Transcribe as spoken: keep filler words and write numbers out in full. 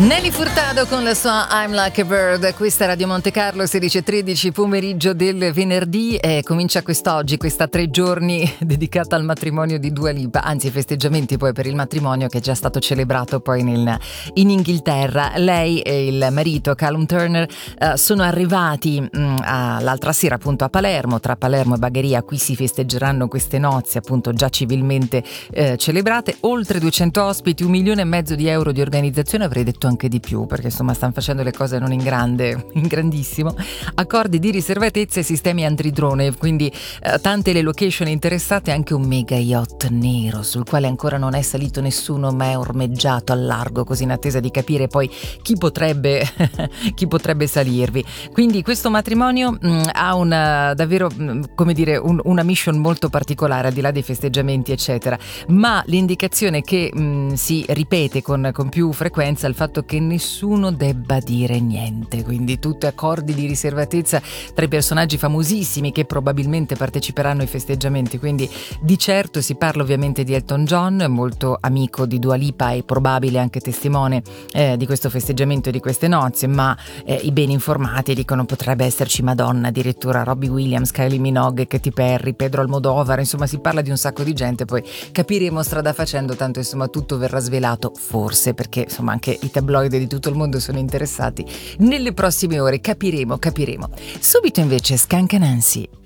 Nelly Furtado con la sua I'm Like a Bird. Questa è Radio Monte Carlo, sedici e tredici, pomeriggio del venerdì. Eh, comincia quest'oggi, questa tre giorni dedicata al matrimonio di Dua Lipa, anzi i festeggiamenti poi per il matrimonio che è già stato celebrato poi nel, in Inghilterra. Lei e il marito Callum Turner eh, sono arrivati mh, l'altra sera appunto a Palermo. Tra Palermo e Bagheria qui si festeggeranno queste nozze appunto già civilmente eh, celebrate. Oltre duecento ospiti, un milione e mezzo di euro di organizzazione, avrei detto anche di più perché insomma stanno facendo le cose non in grande, in grandissimo, accordi di riservatezza e sistemi antidrone, quindi eh, tante le location interessate, anche un mega yacht nero sul quale ancora non è salito nessuno ma è ormeggiato al largo, così in attesa di capire poi chi potrebbe chi potrebbe salirvi. Quindi questo matrimonio mh, ha una davvero mh, come dire un, una mission molto particolare al di là dei festeggiamenti eccetera, ma l'indicazione che mh, si ripete con, con più frequenza è il fatto che nessuno debba dire niente, quindi tutti accordi di riservatezza tra i personaggi famosissimi che probabilmente parteciperanno ai festeggiamenti. Quindi di certo si parla ovviamente di Elton John, molto amico di Dua Lipa e probabile anche testimone eh, di questo festeggiamento e di queste nozze, ma eh, i ben informati dicono potrebbe esserci Madonna, addirittura Robbie Williams, Kylie Minogue, Katy Perry, Pedro Almodovar, insomma si parla di un sacco di gente, poi capiremo strada facendo, tanto insomma tutto verrà svelato, forse, perché insomma anche i tabloid di tutto il mondo sono interessati. Nelle prossime ore capiremo, capiremo. Subito invece Skunk Anansi.